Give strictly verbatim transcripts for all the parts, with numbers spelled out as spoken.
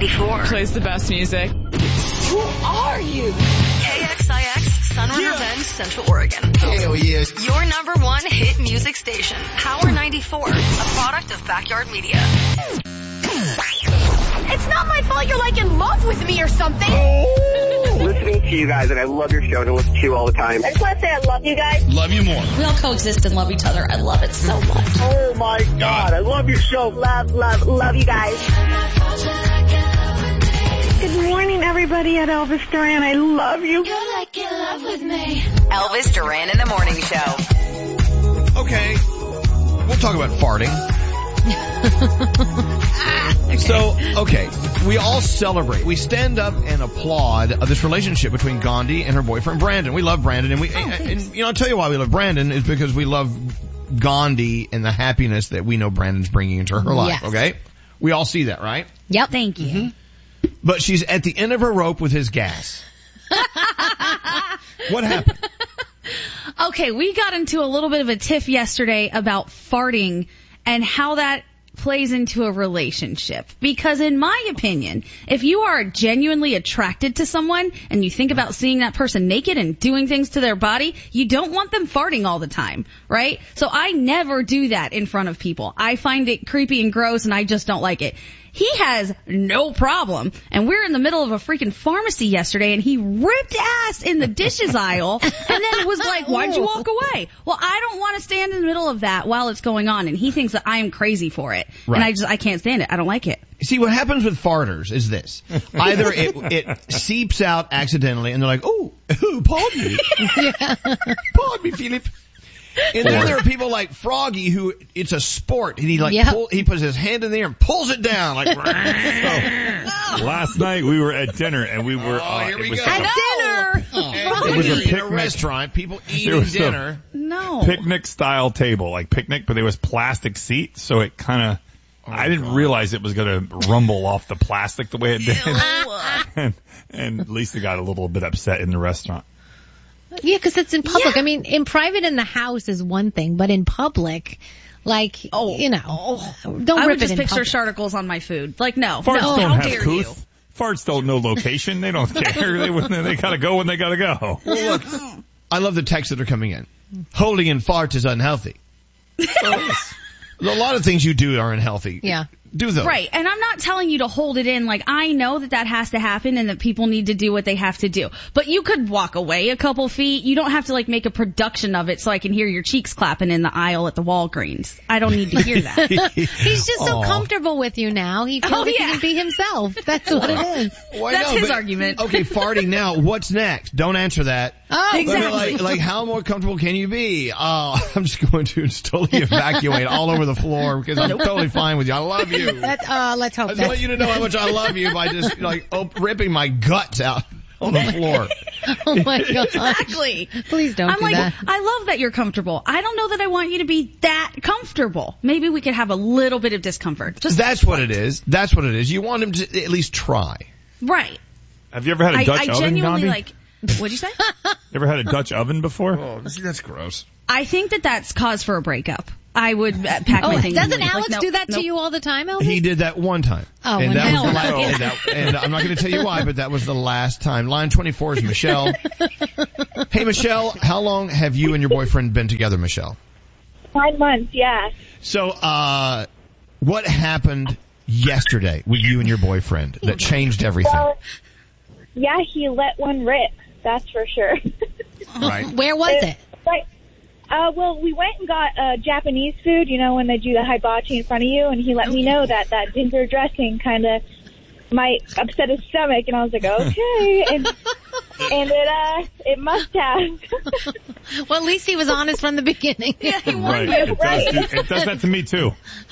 ninety-four. Plays the best music. Who are you? K X I X, Sun River Yeah. Bend, Central Oregon. Hell yes. Your number one hit music station. Power ninety-four, a product of Backyard Media. It's not my fault you're like in love with me or something. Listening to you guys, and I love your show and I listen to you all the time. I just want to say I love you guys. Love you more. We all coexist and love each other. I love it so much. Oh my God, I love your show. Love, love, love you guys. Good morning, everybody at Elvis Duran. I love you. You're like in love with me. Elvis Duran in the Morning Show. Okay. We'll talk about farting. okay. So, okay. We all celebrate. We stand up and applaud of this relationship between Gandhi and her boyfriend Brandon. We love Brandon, and we, oh, and, and you know, I'll tell you why we love Brandon is because we love Gandhi and the happiness that we know Brandon's bringing into her life. Yes. Okay? We all see that, right? Yep. Thank you. Mm-hmm. But she's at the end of her rope with his gas. What happened? Okay, we got into a little bit of a tiff yesterday about farting and how that plays into a relationship. Because in my opinion, if you are genuinely attracted to someone and you think about seeing that person naked and doing things to their body, you don't want them farting all the time, right? So I never do that in front of people. I find it creepy and gross and I just don't like it. He has no problem. And we're in the middle of a freaking pharmacy yesterday and he ripped ass in the dishes aisle and then was like, why'd you walk away? Well, I don't want to stand in the middle of that while it's going on. And he thinks that I am crazy for it. Right. And I just, I can't stand it. I don't like it. See, what happens with farters is this. Either it, it seeps out accidentally and they're like, oh, pardon me. Pardon me, Philip. And then there are people like Froggy who it's a sport and he like Yep. pull, he puts his hand in there and pulls it down like. So, last night we were at dinner and we were. Oh, uh, here we it was go. like a Dinner! Oh, It was a in a picnic. restaurant, people There eating was a- dinner. No. picnic style table, like picnic, but there was plastic seats, so it kind of. Oh, I didn't God. realize it was going to rumble off the plastic the way it did, and, and Lisa got a little bit upset in the restaurant. Yeah, because it's in public. Yeah. I mean, in private in the house is one thing, but in public, like, Oh. you know, don't I rip would it just in picture public. sharticles on my food. Like, no. Farts no, don't how have dare couth. you? Farts don't know location. They don't care. they they gotta go when they gotta go. Well, look, I love the texts that are coming in. Holding in farts is unhealthy. A lot of things you do are unhealthy. Yeah. Do those. Right. And I'm not telling you to hold it in. Like, I know that that has to happen and that people need to do what they have to do. But you could walk away a couple feet. You don't have to, like, make a production of it so I can hear your cheeks clapping in the aisle at the Walgreens. I don't need to hear that. He's just so Aw. comfortable with you now. He feels Oh, like yeah. he can be himself. That's what it is. Why That's no, his but- argument. Okay, farting now. What's next? Don't answer that. Oh, I mean, Exactly. like, like, how more comfortable can you be? Oh, I'm just going to totally evacuate all over the floor because I'm totally fine with you. I love you. That, uh, let's I hope just want that. you to know how much I love you by just like op- ripping my guts out on the floor. Oh my God. Exactly. Please don't I'm do like, that. I love that you're comfortable. I don't know that I want you to be that comfortable. Maybe we could have a little bit of discomfort. Just That's what it is. That's what it is. You want him to at least try. right. Have you ever had a I, Dutch I oven, genuinely Gandhi? like. What'd you say? You ever had a Dutch oven before? Oh, see, that's gross. I think that that's cause for a breakup. I would uh, pack Oh, my things. and doesn't leave. Alex Like, nope, do that nope. to you all the time, Elvis? He did that one time. Oh, and one that time. was the No. last, and, that, and I'm not going to tell you why, but that was the last time. Line twenty-four is Michelle. Hey, Michelle, how long have you and your boyfriend been together, Michelle? Nine months, yeah. So, uh, what happened yesterday with you and your boyfriend that changed everything? Well, yeah, he let one rip. That's for sure. Right. Where was it? Right. Uh, well, we went and got uh, Japanese food, you know, when they do the hibachi in front of you, and he let me know that that ginger dressing kind of might upset his stomach, and I was like, okay, and and it uh it must have. Well, at least he was honest from the beginning. Yeah, he Right. warned It you. does, do, it does that to me too.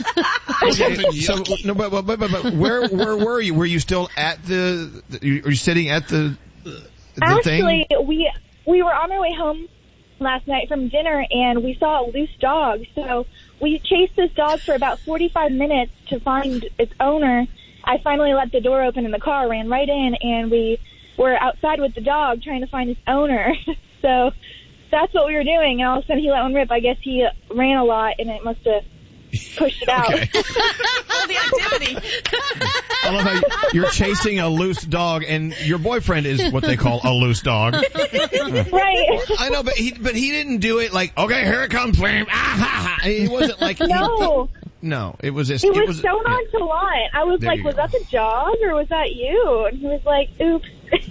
Okay, so, no, but, but, but, but where, where were you? Were you still at the, the you- are you sitting at the, the Actually, thing? we we were on our way home last night from dinner, and we saw a loose dog. So we chased this dog for about forty-five minutes to find its owner. I finally let the door open in the car, ran right in, and we were outside with the dog trying to find its owner. So that's what we were doing, and all of a sudden he let one rip. I guess he ran a lot, and it must have pushed it out. Okay. All the activity. All love how you're chasing a loose dog, and your boyfriend is what they call a loose dog. Right. I know, but he but he didn't do it like, okay, here it comes, flame. Ah, ha, ha. He wasn't like No. He, no, it was just, It was, it was so nonchalant. I was There like, you was go. that the dog or was that you? And he was like, oops.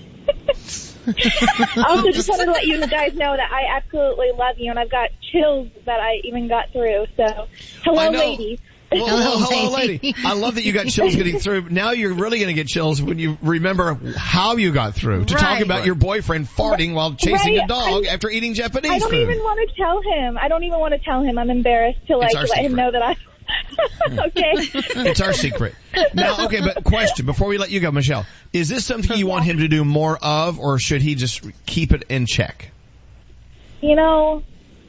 I also just wanted to let you guys know that I absolutely love you, and I've got chills that I even got through. So, hello, I know. lady. Well, well, Hello, hello, lady. lady. I love that you got chills getting through. Now you're really going to get chills when you remember how you got through to talk Right. about your boyfriend farting while chasing Right. a dog I- after eating Japanese I don't food. even want to tell him. I don't even want to tell him. I'm embarrassed to like our let him secret. know that I. Okay. It's our secret. Now, okay, but question, before we let you go, Michelle, is this something you want him to do more of, or should he just keep it in check? You know,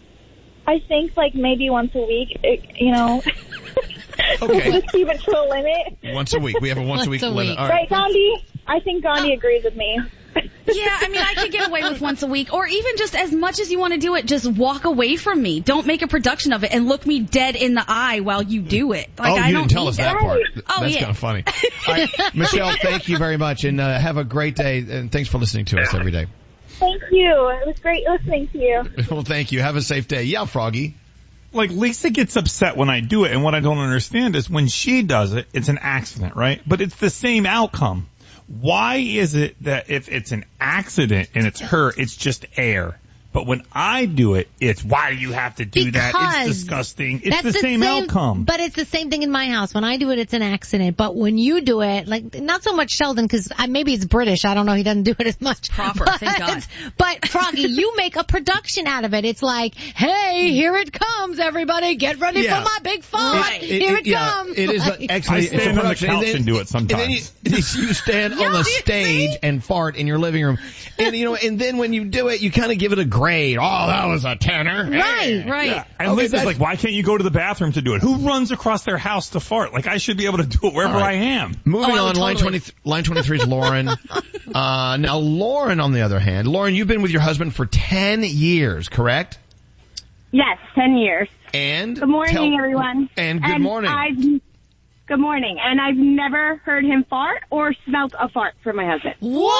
I think like maybe once a week. It, you know. Okay. Just keep it to a limit. Once a week. We have a once a week Once a limit. week. All Right, right. Gandhi? I think Gandhi agrees with me. Yeah, I mean, I could get away with once a week, or even just as much as you want to do it, just walk away from me. Don't make a production of it and look me dead in the eye while you do it. Like, oh, you I don't didn't tell need us that that. part. Oh, That's yeah. kind of funny. All right, Michelle, thank you very much, and uh, have a great day, and thanks for listening to us every day. Thank you. It was great listening to you. Well, thank you. Have a safe day. Yeah, Froggy. Like, Lisa gets upset when I do it, and what I don't understand is when she does it, it's an accident, right? But it's the same outcome. Why is it that if it's an accident and it's her, it's just air? But when I do it, it's why do you have to do that? Because It's disgusting. It's That's the, same, outcome. But it's the same thing in my house. When I do it, it's an accident. But when you do it, like, not so much Sheldon, because maybe it's British. I don't know. He doesn't do it as much. Proper, But, thank God. but Froggy, you make a production out of it. It's like, hey, here it comes, everybody. Get ready Yeah. for my big fight. Right. Here it, yeah, comes. It is Like- excellent. I It's a stand on the production. couch then- and do it sometimes. And then you, you stand on the you stage see? and fart in your living room. And you know, and then when you do it, you kind of give it a grade. Oh, that was a tenner. Right, Right. Yeah. And Okay, Lisa's that's- like, why can't you go to the bathroom to do it? Who runs across their house to fart? Like, I should be able to do it wherever All right. I am. Moving Oh, I on, would line totally. twenty, line twenty-three is Lauren. Uh, now Lauren, on the other hand, Lauren, you've been with your husband for ten years, correct? Yes, ten years. And Good morning, tell- everyone. And good morning. I've, good morning. And I've never heard him fart or smelt a fart from my husband.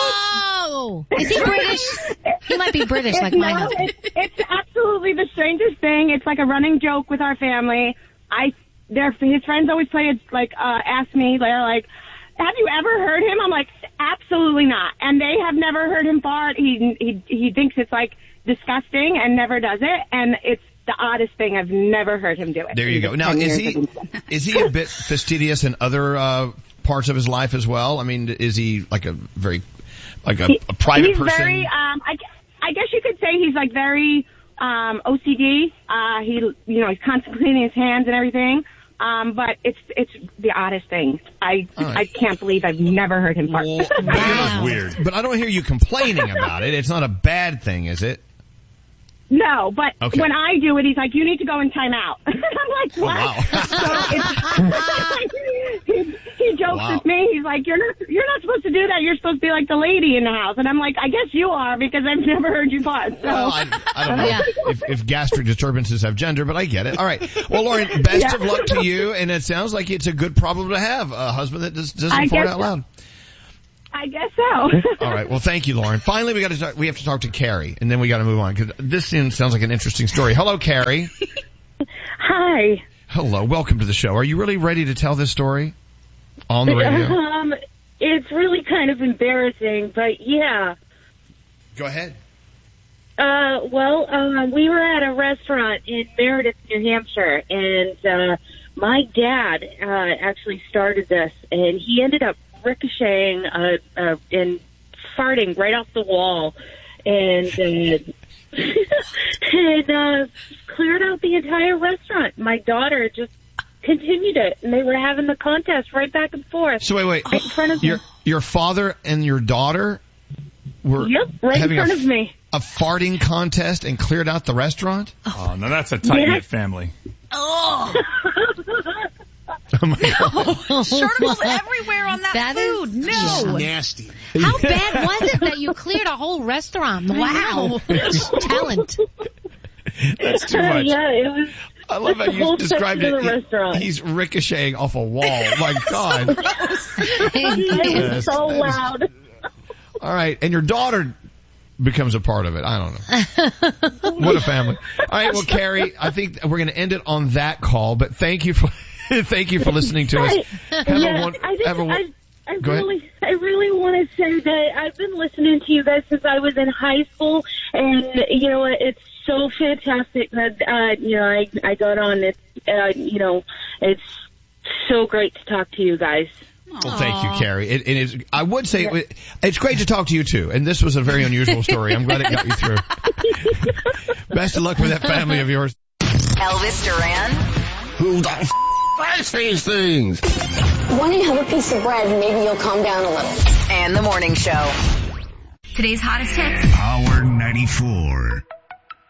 Whoa! Is he British? He might be British, like my no, husband. it's, it's absolutely the strangest thing. It's like a running joke with our family. I, their his friends always play it like uh, ask me. They're like, "Have you ever heard him?" I'm like, "Absolutely not." And they have never heard him fart. He he he thinks it's like disgusting and never does it. And it's the oddest thing. I've never heard him do it. There you in go. the Now, ten is years he I've been together. is he a bit fastidious in other uh, parts of his life as well? I mean, is he like a very like a, a private he's person? very, um, I, gu- I guess you could say he's like very um, O C D. Uh, he, you know, he's constantly cleaning his hands and everything. Um, but it's it's the oddest thing. I All right. I can't believe I've never heard him fart. Well, That was weird. But I don't hear you complaining about it. It's not a bad thing, is it? No, but Okay. when I do it, he's like, "You need to go in timeout." I'm like, "What?" wow. So it's, he, he jokes Wow. with me. He's like, "You're not you're not supposed to do that. You're supposed to be like the lady in the house." And I'm like, "I guess you are because I've never heard you fart." So. Well, I, I don't know Yeah. if, if gastric disturbances have gender, but I get it. All right. Well, Lauren, best Yeah. of luck to you, and it sounds like it's a good problem to have, a husband that just doesn't I fart guess out so. loud. I guess so. All right. Well, thank you, Lauren. Finally, we got to talk, we have to talk to Carrie, and then we got to move on because this seems, sounds like an interesting story. Hello, Carrie. Hi. Hello. Welcome to the show. Are you really ready to tell this story on the radio? Um, it's really kind of embarrassing, but yeah. Go ahead. Uh, well, uh, we were at a restaurant in Meredith, New Hampshire, and uh, my dad uh, actually started this, and he ended up ricocheting uh, uh, and farting right off the wall, and uh, and uh, cleared out the entire restaurant. My daughter just continued it, and they were having the contest right back and forth. So wait, wait. Right in front of Your me. your father and your daughter were Yep, right in having front a, of me. a farting contest and cleared out the restaurant? Oh, no, that's a tight-knit Yeah. family. Oh, Oh my God. sharples everywhere on that, That is- food. No. Nasty. How bad was it that you cleared a whole restaurant? Wow. Talent. That's too much. Yeah, it was. I love how The you whole described section it. of the restaurant. He- he's ricocheting off a wall. My God. It was so That is- loud. All right. And your daughter becomes a part of it. I don't know. What a family. All right. Well, Carrie, I think we're going to end it on that call, but thank you for, thank you for listening to us. Have yeah, a one, I just, have a, I, I Go ahead. really, I really want to say that I've been listening to you guys since I was in high school, and you know what? It's so fantastic that uh, you know I I got on. It's uh, you know it's so great to talk to you guys. Well, thank you, Carrie. It, it is. I would say it, it's great to talk to you too. And this was a very unusual story. I'm glad it got you through. Best of luck with that family of yours. Elvis Duran. Who the f- likes these things? Why don't you have a piece of bread and maybe you'll calm down a little? And the morning show. Today's hottest hits. Power ninety-four.